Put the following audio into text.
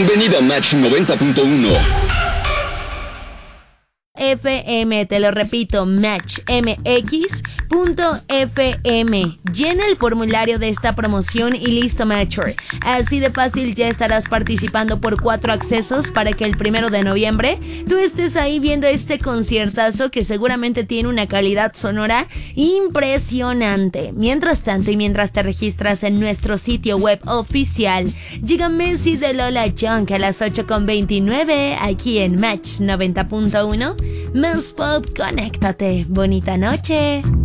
Bienvenido a Match 90.1 FM, te lo repito, matchmx.fm. Llena el formulario de esta promoción y listo, Matcher. Así de fácil ya estarás participando por 4 accesos para que el 1 de noviembre tú estés ahí viendo este conciertazo que seguramente tiene una calidad sonora impresionante. Mientras tanto y mientras te registras en nuestro sitio web oficial, llega Messi de Lola Young a las 8:29 aquí en Match 90.1. Más Pop, conéctate. Bonita noche.